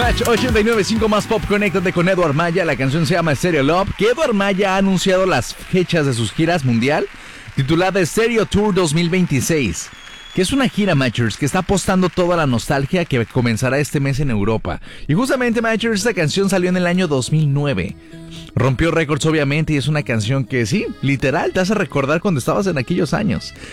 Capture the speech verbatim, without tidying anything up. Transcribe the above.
Match ochenta y nueve punto cinco más Pop, conéctate con Eduard Maya. La canción se llama Stereo Love, que Eduard Maya ha anunciado las fechas de sus giras mundial, titulada Stereo Tour dos mil veintiséis, que es una gira, Matchers, que está apostando toda la nostalgia que comenzará este mes en Europa. Y justamente, Matchers, esta canción salió en el año dos mil nueve. Rompió récords, obviamente, y es una canción que, sí, literal, te hace recordar cuando estabas en aquellos años.